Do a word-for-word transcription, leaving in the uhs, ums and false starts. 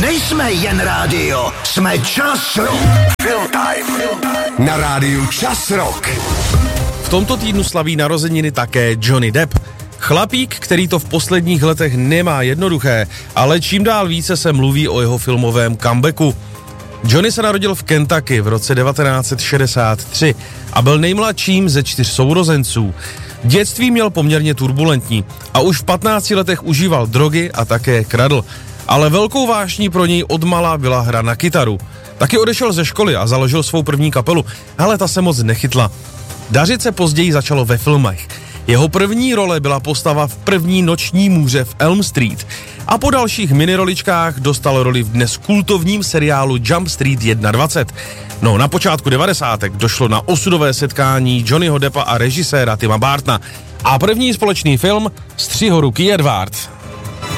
Nejsme jen rádio, jsme Čas Rock. Film Time. Na rádiu Čas Rock. V tomto týdnu slaví narozeniny také Johnny Depp. Chlapík, který to v posledních letech nemá jednoduché, ale čím dál více se mluví o jeho filmovém comebacku. Johnny se narodil v Kentucky v roce devatenáct set šedesát tři a byl nejmladším ze čtyř sourozenců. Dětství měl poměrně turbulentní a už v patnácti letech užíval drogy a také kradl. Ale velkou vášní pro něj odmala byla hra na kytaru. Taky odešel ze školy a založil svou první kapelu, ale ta se moc nechytla. Dařit se později začalo ve filmech. Jeho první role byla postava v První noční můře v Elm Street a po dalších miniroličkách dostal roli v dnes kultovním seriálu Jump Street dvacet jedna. No, na počátku devadesátek došlo na osudové setkání Johnnyho Deppa a režiséra Tima Burtona a první společný film Střihoruký Edward.